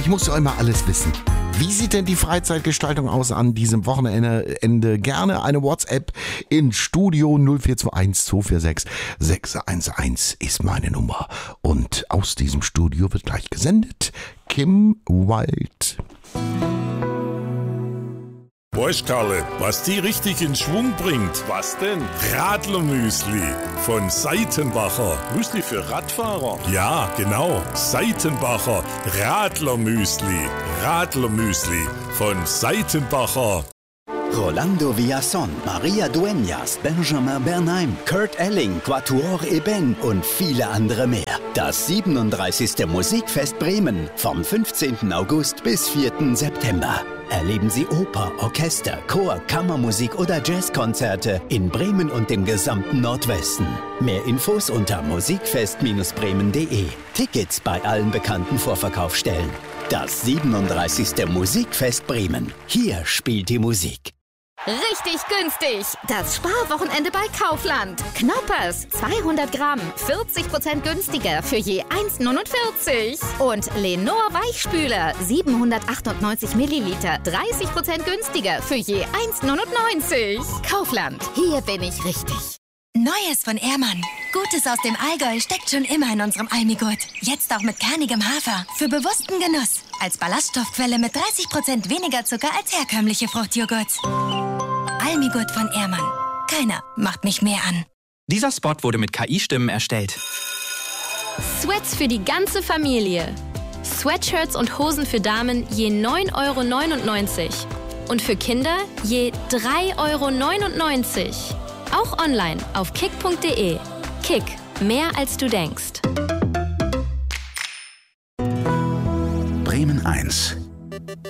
Ich muss ja immer alles wissen. Wie sieht denn die Freizeitgestaltung aus an diesem Wochenende? Gerne eine WhatsApp in Studio 0421 246 611 ist meine Nummer. Und aus diesem Studio wird gleich gesendet Kim Wilde. Weißt Karle, was die richtig in Schwung bringt? Was denn? Radlermüsli von Seitenbacher. Müsli für Radfahrer? Ja, genau. Seitenbacher Radlermüsli. Radlermüsli von Seitenbacher. Rolando Villazón, Maria Dueñas, Benjamin Bernheim, Kurt Elling, Quatuor Eben und viele andere mehr. Das 37. Musikfest Bremen vom 15. August bis 4. September. Erleben Sie Oper, Orchester, Chor, Kammermusik oder Jazzkonzerte in Bremen und dem gesamten Nordwesten. Mehr Infos unter musikfest-bremen.de. Tickets bei allen bekannten Vorverkaufsstellen. Das 37. Musikfest Bremen. Hier spielt die Musik. Richtig günstig! Das Sparwochenende bei Kaufland. Knoppers, 200 Gramm, 40% günstiger für je 1,49. Und Lenor Weichspüler, 798 Milliliter, 30% günstiger für je 1,99. Kaufland, hier bin ich richtig. Neues von Ehrmann. Gutes aus dem Allgäu steckt schon immer in unserem Almigurt. Jetzt auch mit kernigem Hafer. Für bewussten Genuss. Als Ballaststoffquelle mit 30% weniger Zucker als herkömmliche Fruchtjoghurts. Almigurt von Ehrmann. Keiner macht mich mehr an. Dieser Spot wurde mit KI-Stimmen erstellt. Sweats für die ganze Familie. Sweatshirts und Hosen für Damen je 9,99 € und für Kinder je 3,99 €. Auch online auf kick.de. Kick, mehr als du denkst. Bremen 1.